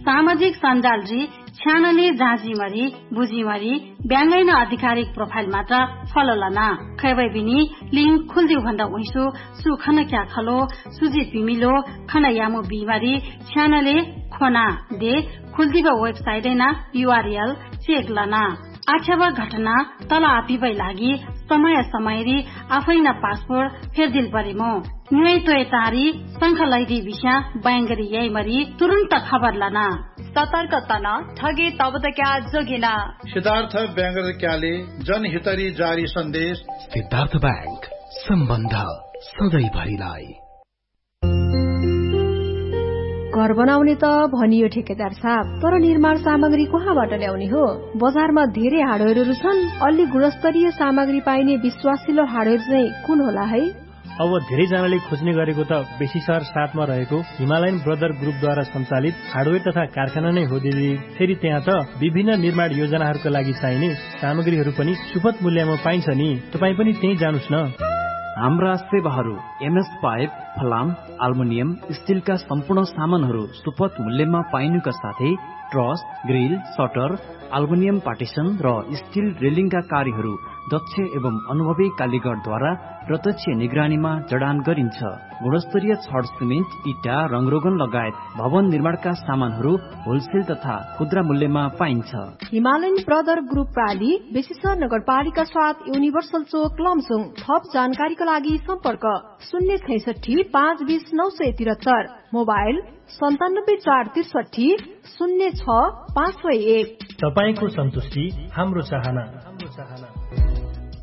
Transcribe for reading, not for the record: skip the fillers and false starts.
सामाजिक सञ्जाल छ्यानले जाँचीमरी बुझीमरी ब्याङ्गैन आधिकारिक प्रोफाइल मात्र फलोलना खैबै बिनी लिंक खुल्दिउ भन्दा उइसु सुखन क्या खलो सुजी पिमिलो खन यामो बिमारी छ्यानले खोना दे खुल्दिब वेबसाइट ना URL चेक लना आछ्यावा घटना तल आपिबै लागि समय समयरी आफैना पासपोर्ट फेरदिल परिमो न्युै तोय तारी संख लैदी विषय बैंगरी यही मरी तुरंत खबर लना सतर्क तना ठगे तबद क्या जोगिना सिद्धार्थ बैंगर क्याले जनहितरी जारी सन्देश सिद्धार्थ बैंक सम्बन्ध सधैँ भरिलाई। घर बनाउने त भनियो ठेकेदार साहब, तर निर्माण सामग्री कहाँबाट ल्याउने हो? बजारमा धेरै हार्डवेयरहरू छन्, अलि गुणस्तरीय सामग्री पाइने विश्वासिलो हार्डवेयर चाहिँ कुन होला है? अब धेरैजनाले खोज्ने गरेको त बेसी सहर 7 मा रहेको हिमालयन ब्रदर ग्रुपद्वारा सञ्चालित हार्डवेयर तथा कारखाना नै हो दिदी। फेरि त्यहाँ त विभिन्न निर्माण योजनाहरूका लागि चाहिने सामग्रीहरू पनि सुपथ मूल्यमा पाइन्छ नि। तपाई पनि त्यही जानुस् न। हाम्रा सेवाहरू MS पाइप, फलाम, अल्मुनियम, स्टिलका सम्पूर्ण सामानहरू सुपथ मूल्यमा पाइनुका साथै truss, grill, shutter, aluminium partition र स्टिल रेलिङका कार्यहरू दक्ष एवं अनुभवी कालीगरद्वारा प्रत्यक्ष निगरानीमा जडान गरिन्छ। गुणस्तरीय छड सिमेन्ट, इटा, रङरोगन लगायत भवन निर्माणका सामानहरू होलसेल तथा खुद्रा मूल्यमा पाइन्छ। हिमालयन ब्रदर ग्रुप प्राली बेसीसर नगरपालिका 7 युनिभर्सल चोक लमसुङ। थप जानकारीका लागि सम्पर्क 066 520 973, मोबाइल 97 463 06 501। तपाईको सन्तुष्टि हाम्रो चाहना।